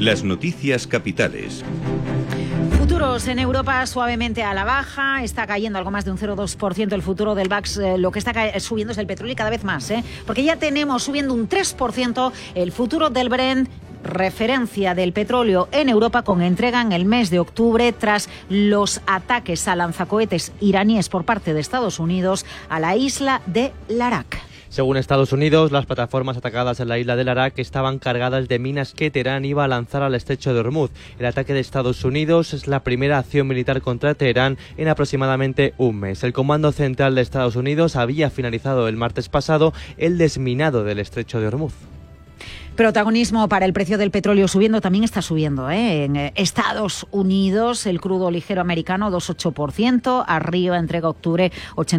Las noticias capitales. Futuros en Europa suavemente a la baja, está cayendo algo más de un 0,2% el futuro del VAX, lo que está subiendo es el petróleo y cada vez más, porque ya tenemos subiendo un 3% el futuro del Brent, referencia del petróleo en Europa, con entrega en el mes de octubre tras los ataques a lanzacohetes iraníes por parte de Estados Unidos a la isla de Larak. Según Estados Unidos, las plataformas atacadas en la isla de Larak estaban cargadas de minas que Teherán iba a lanzar al estrecho de Hormuz. El ataque de Estados Unidos es la primera acción militar contra Teherán en aproximadamente un mes. El Comando Central de Estados Unidos había finalizado el martes pasado el desminado del estrecho de Hormuz. Protagonismo para el precio del petróleo subiendo, también está subiendo, En Estados Unidos, el crudo ligero americano 2,8%, arriba, entrega octubre,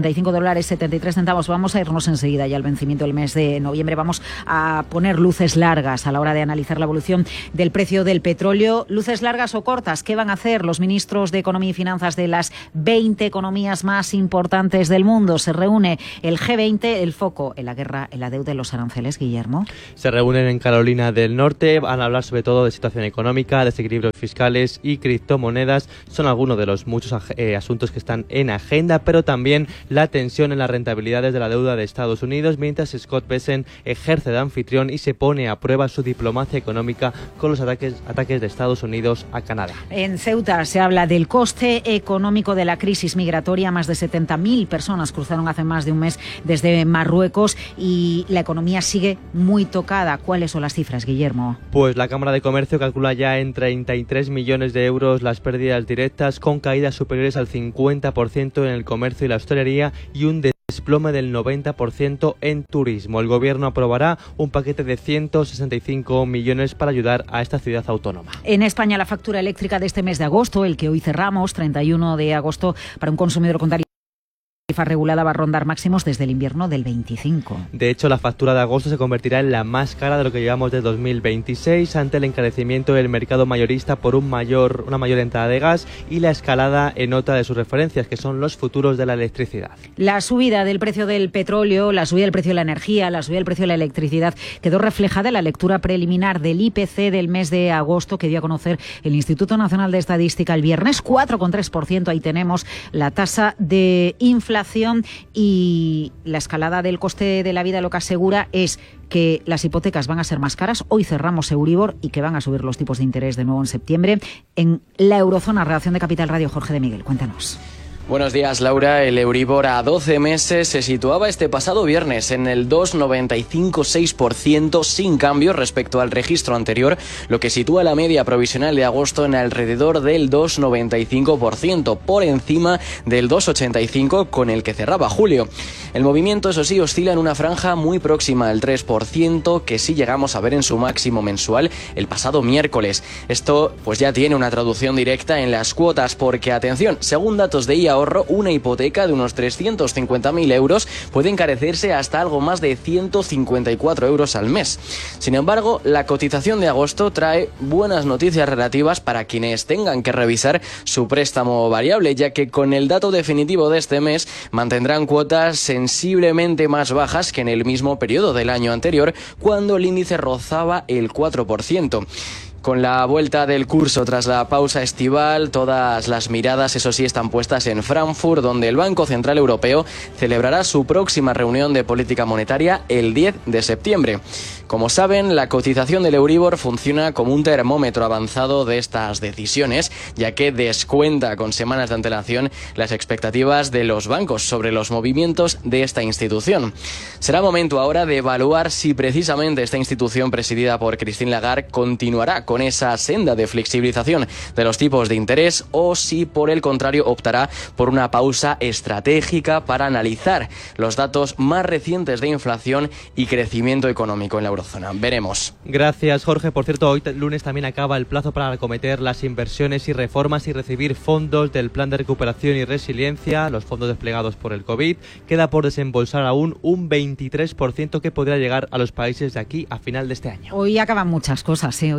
$85.73. Vamos a irnos enseguida ya al vencimiento del mes de noviembre. Vamos a poner luces largas a la hora de analizar la evolución del precio del petróleo. Luces largas o cortas, ¿qué van a hacer los ministros de Economía y Finanzas de las 20 economías más importantes del mundo? Se reúne el G20, el foco en la guerra, en la deuda y los aranceles, Guillermo. Se reúnen en Carolina del Norte, van a hablar sobre todo de situación económica, desequilibrios fiscales y criptomonedas. Son algunos de los muchos asuntos que están en agenda, pero también la tensión en las rentabilidades de la deuda de Estados Unidos, mientras Scott Bessent ejerce de anfitrión y se pone a prueba su diplomacia económica con los ataques de Estados Unidos a Canadá. En Ceuta se habla del coste económico de la crisis migratoria. Más de 70.000 personas cruzaron hace más de un mes desde Marruecos y la economía sigue muy tocada. ¿Cuáles son las cifras, Guillermo? Pues la Cámara de Comercio calcula ya en 33 millones de euros las pérdidas directas, con caídas superiores al 50% en el comercio y la hostelería y un desplome del 90% en turismo. El Gobierno aprobará un paquete de 165 millones para ayudar a esta ciudad autónoma. En España, la factura eléctrica de este mes de agosto, el que hoy cerramos, 31 de agosto, para un consumidor con tarifa regulada va a rondar máximos desde el invierno del 25. De hecho, la factura de agosto se convertirá en la más cara de lo que llevamos de 2026 ante el encarecimiento del mercado mayorista por una mayor entrada de gas y la escalada en otra de sus referencias, que son los futuros de la electricidad. La subida del precio del petróleo, la subida del precio de la energía, la subida del precio de la electricidad quedó reflejada en la lectura preliminar del IPC del mes de agosto que dio a conocer el Instituto Nacional de Estadística el viernes, 4,3%. Ahí tenemos la tasa de inflación y la escalada del coste de la vida. Lo que asegura es que las hipotecas van a ser más caras. Hoy cerramos Euribor y que van a subir los tipos de interés de nuevo en septiembre. En la eurozona, redacción de Capital Radio, Jorge de Miguel, cuéntanos. Buenos días, Laura. El Euribor a 12 meses se situaba este pasado viernes en el 2,956% sin cambio respecto al registro anterior, lo que sitúa la media provisional de agosto en alrededor del 2,95%, por encima del 2,85% con el que cerraba julio. El movimiento, eso sí, oscila en una franja muy próxima al 3%, que sí llegamos a ver en su máximo mensual el pasado miércoles. Esto pues ya tiene una traducción directa en las cuotas, porque, atención, según datos de Ahorro, una hipoteca de unos 350.000 euros puede encarecerse hasta algo más de 154 euros al mes. Sin embargo, la cotización de agosto trae buenas noticias relativas para quienes tengan que revisar su préstamo variable, ya que con el dato definitivo de este mes mantendrán cuotas sensiblemente más bajas que en el mismo periodo del año anterior, cuando el índice rozaba el 4%. Con la vuelta del curso tras la pausa estival, todas las miradas, eso sí, están puestas en Frankfurt, donde el Banco Central Europeo celebrará su próxima reunión de política monetaria el 10 de septiembre. Como saben, la cotización del Euribor funciona como un termómetro avanzado de estas decisiones, ya que descuenta con semanas de antelación las expectativas de los bancos sobre los movimientos de esta institución. Será momento ahora de evaluar si precisamente esta institución presidida por Christine Lagarde continuará con esa senda de flexibilización de los tipos de interés, o si por el contrario optará por una pausa estratégica para analizar los datos más recientes de inflación y crecimiento económico en la eurozona. Veremos. Gracias, Jorge. Por cierto, hoy lunes también acaba el plazo para acometer las inversiones y reformas y recibir fondos del Plan de Recuperación y Resiliencia, los fondos desplegados por el COVID. Queda por desembolsar aún un 23% que podrá llegar a los países de aquí a final de este año. Hoy acaban muchas cosas, Hoy también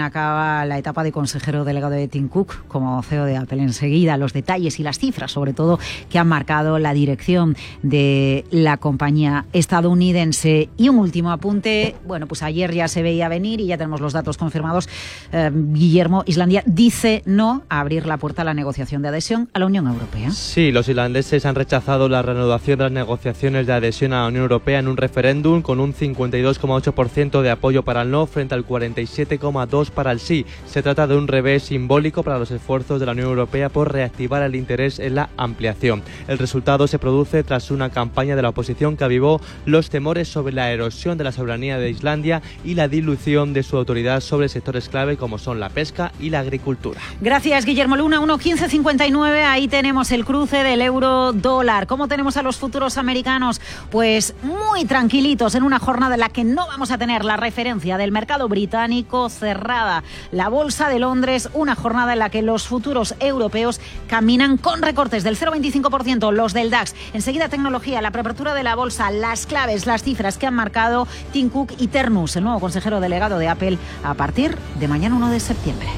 acaba la etapa de consejero delegado de Tim Cook como CEO de Apple. Enseguida los detalles y las cifras, sobre todo, que han marcado la dirección de la compañía estadounidense. Y un último apunte, bueno, pues ayer ya se veía venir y ya tenemos los datos confirmados. Guillermo, Islandia dice no a abrir la puerta a la negociación de adhesión a la Unión Europea. Sí, los islandeses han rechazado la reanudación de las negociaciones de adhesión a la Unión Europea en un referéndum con un 52,8% de apoyo para el no frente al 47,2% para el sí. Se trata de un revés simbólico para los esfuerzos de la Unión Europea por reactivar el interés en la ampliación. El resultado se produce tras una campaña de la oposición que avivó los temores sobre la erosión de la soberanía de Islandia y la dilución de su autoridad sobre sectores clave como son la pesca y la agricultura. Gracias, Guillermo Luna. 1,1559, ahí tenemos el cruce del euro-dólar. ¿Cómo tenemos a los futuros americanos? Pues muy tranquilitos en una jornada en la que no vamos a tener la referencia del mercado británico cerrada. La Bolsa de Londres, una jornada en la que los futuros europeos caminan con recortes del 0,25%, los del DAX. Enseguida tecnología, la preapertura de la bolsa, las claves, las cifras que han marcado Tim Cook y Ternus, el nuevo consejero delegado de Apple, a partir de mañana 1 de septiembre.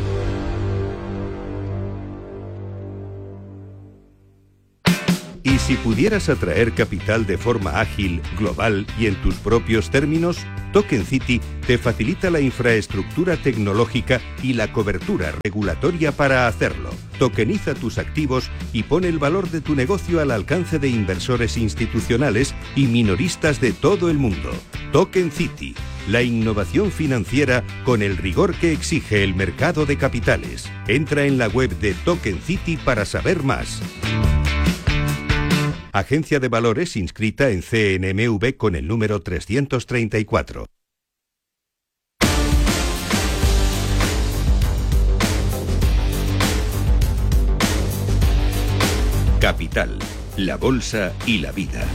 Y si pudieras atraer capital de forma ágil, global y en tus propios términos, Token City te facilita la infraestructura tecnológica y la cobertura regulatoria para hacerlo. Tokeniza tus activos y pone el valor de tu negocio al alcance de inversores institucionales y minoristas de todo el mundo. Token City, la innovación financiera con el rigor que exige el mercado de capitales. Entra en la web de Token City para saber más. Agencia de Valores inscrita en CNMV con el número 334. Capital, la bolsa y la vida.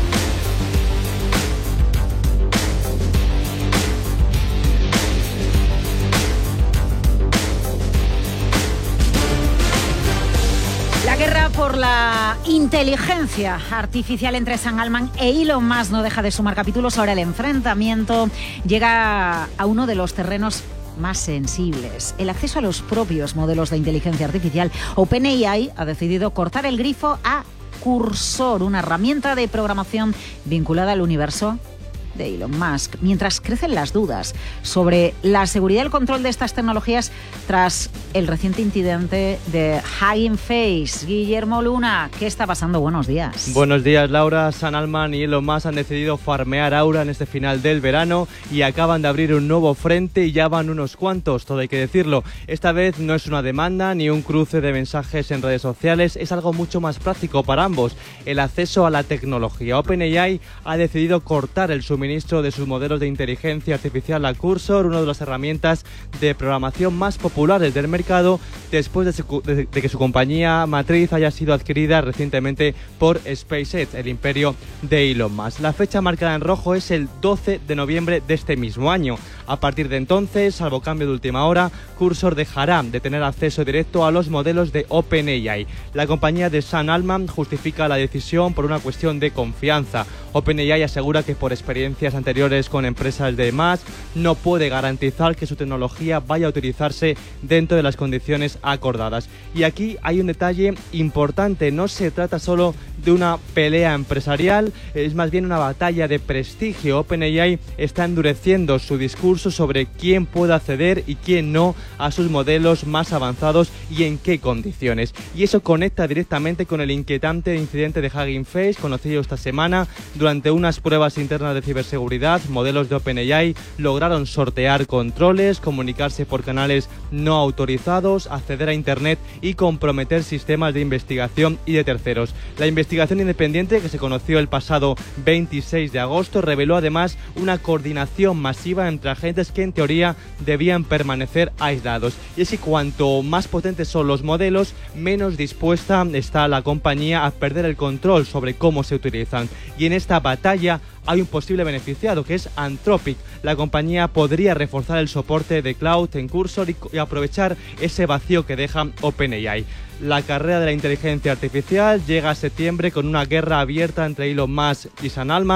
La guerra por la inteligencia artificial entre Sam Altman e Elon Musk no deja de sumar capítulos. Ahora el enfrentamiento llega a uno de los terrenos más sensibles, el acceso a los propios modelos de inteligencia artificial. OpenAI ha decidido cortar el grifo a Cursor, una herramienta de programación vinculada al universo de Elon Musk, mientras crecen las dudas sobre la seguridad y el control de estas tecnologías tras el reciente incidente de Hugging Face. Guillermo Luna, ¿qué está pasando? Buenos días. Buenos días, Laura. Sam Altman y Elon Musk han decidido farmear aura en este final del verano y acaban de abrir un nuevo frente y ya van unos cuantos, todo hay que decirlo. Esta vez no es una demanda ni un cruce de mensajes en redes sociales, es algo mucho más práctico para ambos, el acceso a la tecnología. OpenAI ha decidido cortar el suministro de sus modelos de inteligencia artificial a Cursor, una de las herramientas de programación más populares del mercado, después de que su compañía matriz haya sido adquirida recientemente por SpaceX, el imperio de Elon Musk. La fecha marcada en rojo es el 12 de noviembre de este mismo año. A partir de entonces, salvo cambio de última hora, Cursor dejará de tener acceso directo a los modelos de OpenAI. La compañía de Sam Altman justifica la decisión por una cuestión de confianza. OpenAI asegura que por experiencias anteriores con empresas de Musk no puede garantizar que su tecnología vaya a utilizarse dentro de las condiciones acordadas. Y aquí hay un detalle importante, no se trata solo de una pelea empresarial, es más bien una batalla de prestigio. OpenAI está endureciendo su discurso sobre quién puede acceder y quién no a sus modelos más avanzados y en qué condiciones. Y eso conecta directamente con el inquietante incidente de Hugging Face conocido esta semana. Durante unas pruebas internas de ciberseguridad, modelos de OpenAI lograron sortear controles, comunicarse por canales no autorizados, acceder a Internet y comprometer sistemas de investigación y de terceros. La investigación independiente, que se conoció el pasado 26 de agosto, reveló además una coordinación masiva entre agentes que en teoría debían permanecer aislados. Y es que cuanto más potentes son los modelos, menos dispuesta está la compañía a perder el control sobre cómo se utilizan. Y en esta batalla hay un posible beneficiado, que es Anthropic. La compañía podría reforzar el soporte de cloud en Cursor y aprovechar ese vacío que deja OpenAI. La carrera de la inteligencia artificial llega a septiembre con una guerra abierta entre Elon Musk y Sam Altman.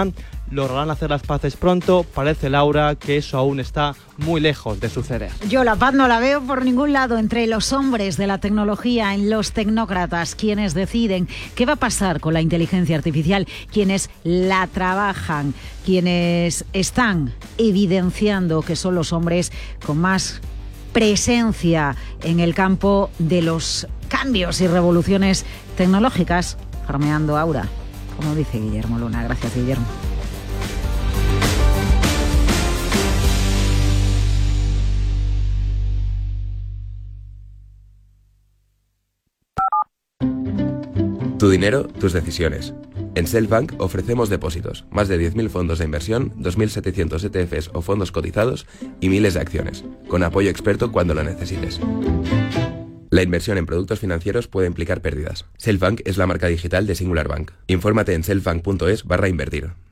¿Lograrán hacer las paces pronto? Parece, Laura, que eso aún está muy lejos de suceder. Yo la paz no la veo por ningún lado entre los hombres de la tecnología, en los tecnócratas, quienes deciden qué va a pasar con la inteligencia artificial, quienes la trabajan, quienes están evidenciando que son los hombres con más presencia en el campo de los cambios y revoluciones tecnológicas, farmeando aura, como dice Guillermo Luna. Gracias, Guillermo. Tu dinero, tus decisiones. En Selfbank ofrecemos depósitos, más de 10.000 fondos de inversión, 2.700 ETFs o fondos cotizados y miles de acciones, con apoyo experto cuando lo necesites. La inversión en productos financieros puede implicar pérdidas. Selfbank es la marca digital de Singular Bank. Infórmate en selfbank.es/invertir.